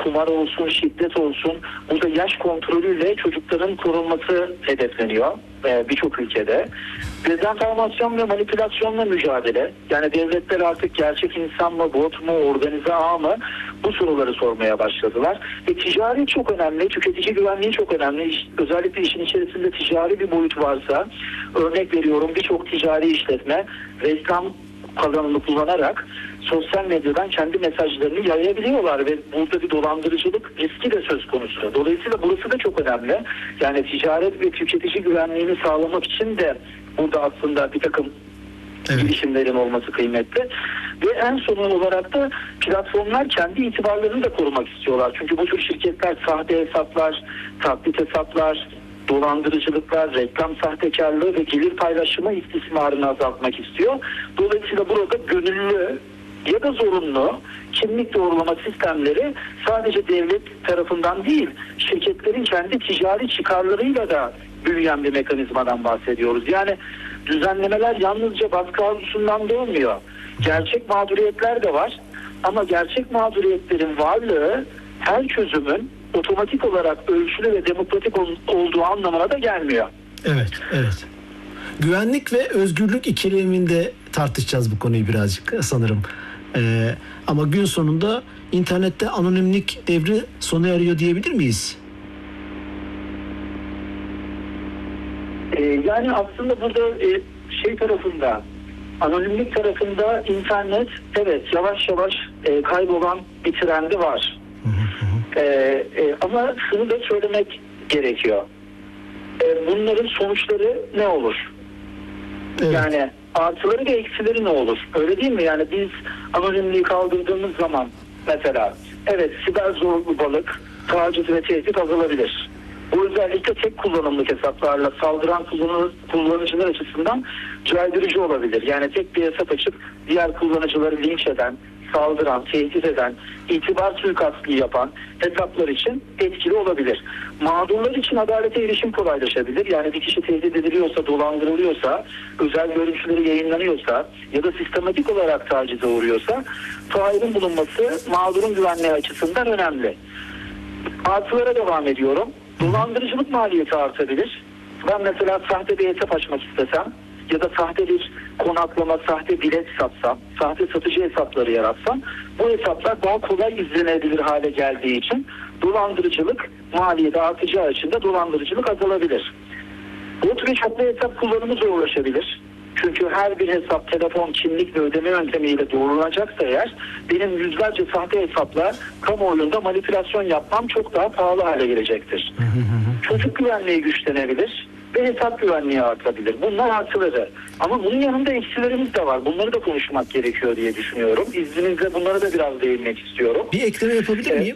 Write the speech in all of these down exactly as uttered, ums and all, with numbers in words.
kumar olsun, şiddet olsun, burada yaş kontrolüyle çocukların korunması hedefleniyor e, birçok ülkede. Dezenformasyon ve manipülasyonla mücadele. Yani devletler artık gerçek insan mı, bot mu, organize ağ mı, bu soruları sormaya başladılar. E, ticari çok önemli, tüketici güvenliği çok önemli. İş, özellikle işin içerisinde ticari bir boyut varsa, örnek veriyorum, birçok ticari işletme reklam kazanımını kullanarak sosyal medyadan kendi mesajlarını yayabiliyorlar ve burada bir dolandırıcılık riski de söz konusu. Dolayısıyla burası da çok önemli. Yani ticaret ve tüketici güvenliğini sağlamak için de burada aslında bir takım evet. girişimlerin olması kıymetli. Ve en son olarak da platformlar kendi itibarlarını da korumak istiyorlar. Çünkü bu tür şirketler sahte hesaplar, taklit hesaplar, dolandırıcılıklar, reklam sahtekarlığı ve gelir paylaşımı istismarını azaltmak istiyor. Dolayısıyla burada gönüllü ya da zorunlu kimlik doğrulama sistemleri sadece devlet tarafından değil, şirketlerin kendi ticari çıkarlarıyla da büyüyen bir mekanizmadan bahsediyoruz. Yani düzenlemeler yalnızca baskı arzusundan doğmuyor. Gerçek mağduriyetler de var ama gerçek mağduriyetlerin varlığı her çözümün otomatik olarak ölçülü ve demokratik olduğu anlamına da gelmiyor. Evet, evet. Güvenlik ve özgürlük ikileminde tartışacağız bu konuyu birazcık sanırım. Ee, ama gün sonunda internette anonimlik devri sona eriyor diyebilir miyiz? Ee, yani aslında burada e, şey tarafında, anonimlik tarafında internet evet yavaş yavaş e, kaybolan bir trendi var. Ee, e, ama şunu da söylemek gerekiyor. Ee, bunların sonuçları ne olur? Evet. Yani artıları ve eksileri ne olur? Öyle değil mi? Yani biz anonimliği kaldırdığımız zaman mesela evet siber zorbalık, taciz ve tehdit azalabilir. Bu özellikle tek kullanımlık hesaplarla saldıran kullanıcılar açısından caydırıcı olabilir. Yani tek bir hesap açıp diğer kullanıcıları linç eden, saldıran, tehdit eden, itibar suikastı yapan hesaplar için etkili olabilir. Mağdurlar için adalete erişim kolaylaşabilir. Yani bir kişi tehdit ediliyorsa, dolandırılıyorsa, özel görüntüleri yayınlanıyorsa ya da sistematik olarak tacize uğruyorsa failin bulunması mağdurun güvenliği açısından önemli. Artılara devam ediyorum. Dolandırıcılık maliyeti artabilir. Ben mesela sahte bir hesap açmak istesem ya da sahte bir konaklama, sahte bilet satsam, sahte satıcı hesapları yaratsam bu hesaplar daha kolay izlenebilir hale geldiği için dolandırıcılık maliyeti artacağı için de dolandırıcılık azalabilir. Bot ve çoklu hesap kullanımı zorlaşabilir. Çünkü her bir hesap telefon, kimlik ve ödeme yöntemiyle doğrulanacaksa eğer benim yüzlerce sahte hesapla kamuoyunda manipülasyon yapmam çok daha pahalı hale gelecektir. Çocuk güvenliği güçlenebilir ve hesap güvenliği artabilir. Bunlar artıları. Ama bunun yanında eksilerimiz de var. Bunları da konuşmak gerekiyor diye düşünüyorum. İzninizle bunlara da biraz değinmek istiyorum. Bir ekleme yapabilir miyim?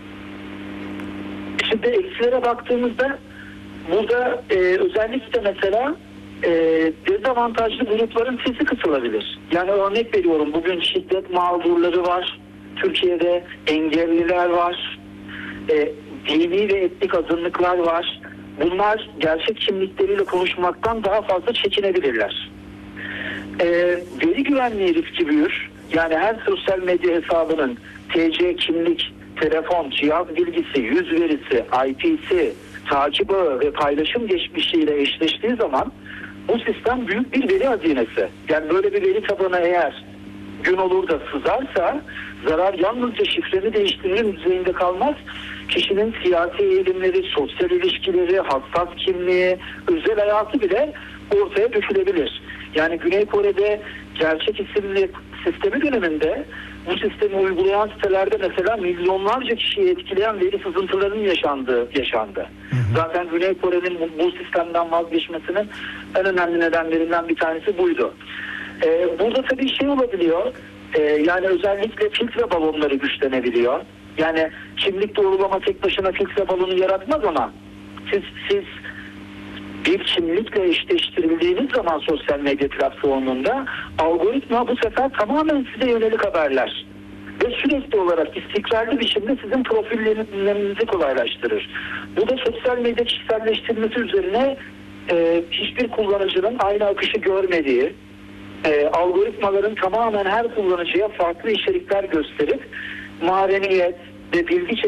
Ee, şimdi eksilere baktığımızda burada e, özellikle mesela e, dezavantajlı grupların sesi kısılabilir. Yani örnek veriyorum, bugün şiddet mağdurları var. Türkiye'de engelliler var. E, dini ve etnik azınlıklar var. Bunlar gerçek kimlikleriyle konuşmaktan daha fazla çekinebilirler. E, veri güvenliği riski büyür. Yani her sosyal medya hesabının T C, kimlik, telefon, cihaz bilgisi, yüz verisi, I P'si, takip ağı ve paylaşım geçmişiyle eşleştiği zaman bu sistem büyük bir veri hazinesi. Yani böyle bir veri tabanı eğer gün olur da sızarsa zarar yalnızca şifreni değiştirmenin düzeyinde kalmaz. Kişinin siyasi eğilimleri, sosyal ilişkileri, hassas kimliği, özel hayatı bile ortaya dökülebilir. Yani Güney Kore'de gerçek isimli sistemi döneminde bu sistemi uygulayan sitelerde mesela milyonlarca kişiyi etkileyen veri sızıntılarının yaşandığı yaşandı. Hı hı. Zaten Güney Kore'nin bu, bu sistemden vazgeçmesinin en önemli nedenlerinden bir tanesi buydu. Ee, burada tabii şey olabiliyor. Ee, yani özellikle filtre balonları güçlenebiliyor. Yani kimlik doğrulama tek başına filtre balonu yaratmaz ama siz siz bir kimlikle eşleştirildiğiniz zaman sosyal medya platformunda algoritma bu sefer tamamen size yönelik haberler ve sürekli olarak istikrarlı biçimde sizin profillerinizi kolaylaştırır. Bu da sosyal medya kişiselleştirmesi üzerine e, hiçbir kullanıcının aynı akışı görmediği, e, algoritmaların tamamen her kullanıcıya farklı içerikler gösterip mahremiyet ve bilgi